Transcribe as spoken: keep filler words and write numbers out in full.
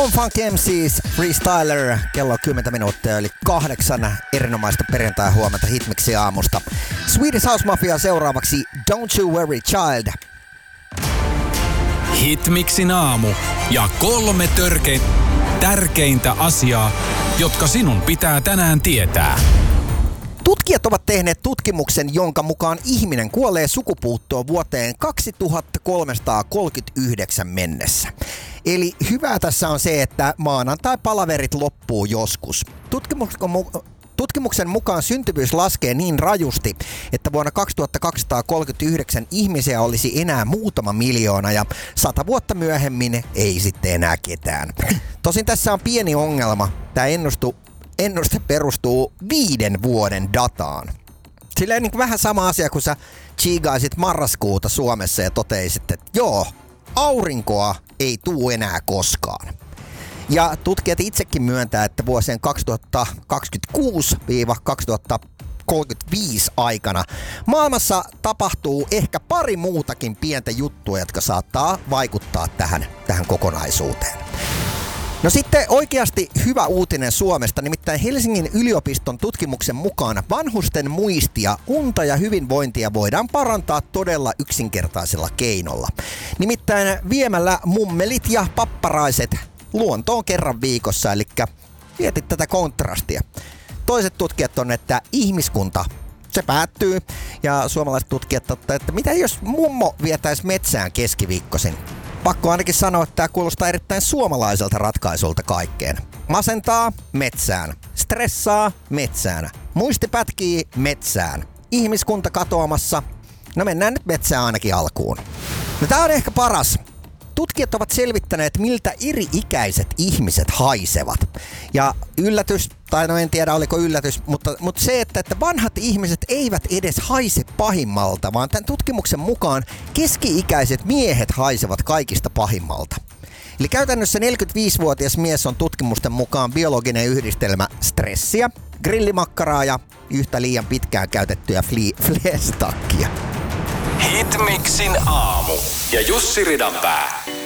Bone Funk M C's Freestyler, kello kymmenen minuuttia, eli kahdeksan erinomaista perjantai-huomenta Hitmixin aamusta. Swedish House Mafia seuraavaksi, Don't You Worry Child. Hitmixin aamu ja kolme törkein, tärkeintä asiaa, jotka sinun pitää tänään tietää. Tutkijat ovat tehneet tutkimuksen, jonka mukaan ihminen kuolee sukupuuttoon vuoteen kaksituhattakolmesataakolmekymmentäyhdeksän mennessä. Eli hyvää tässä on se, että maanantai-palaverit loppuu joskus. Tutkimuksen, tutkimuksen mukaan syntyvyys laskee niin rajusti, että vuonna kaksituhattakaksisataakolmekymmentäyhdeksän ihmisiä olisi enää muutama miljoona ja sata vuotta myöhemmin ei sitten enää ketään. Tosin tässä on pieni ongelma. Tämä ennustu Ennuste perustuu viiden vuoden dataan. Silleen niin kuin vähän sama asia, kun sä chiigaisit marraskuuta Suomessa ja toteisit, että joo, aurinkoa ei tuu enää koskaan. Ja tutkijat itsekin myöntää, että vuosien kaksituhattakaksikymmentäkuusi kaksituhattakolmekymmentäviisi aikana maailmassa tapahtuu ehkä pari muutakin pientä juttua, jotka saattaa vaikuttaa tähän, tähän kokonaisuuteen. No sitten oikeasti hyvä uutinen Suomesta, nimittäin Helsingin yliopiston tutkimuksen mukaan vanhusten muistia, unta ja hyvinvointia voidaan parantaa todella yksinkertaisella keinolla. Nimittäin viemällä mummelit ja papparaiset luontoon kerran viikossa, eli mietit tätä kontrastia. Toiset tutkijat on, että ihmiskunta, se päättyy, ja suomalaiset tutkijat totta, että mitä jos mummo vietäisi metsään keskiviikkoisin? Pakko ainakin sanoa, että tämä kuulostaa erittäin suomalaiselta ratkaisulta kaikkeen. Masentaa metsään, stressaa metsään, muisti pätkii metsään, ihmiskunta katoamassa. No mennään nyt metsään ainakin alkuun. No tää on ehkä paras. Tutkijat ovat selvittäneet, miltä eri-ikäiset ihmiset haisevat. Ja yllätys, tai no en tiedä oliko yllätys, mutta, mutta se, että, että vanhat ihmiset eivät edes haise pahimmalta, vaan tämän tutkimuksen mukaan keski-ikäiset miehet haisevat kaikista pahimmalta. Eli käytännössä neljäkymmentäviisivuotias mies on tutkimusten mukaan biologinen yhdistelmä stressiä, grillimakkaraa ja yhtä liian pitkään käytettyä fleestakkia. Hitmixin aamu ja Jussi Ridanpää.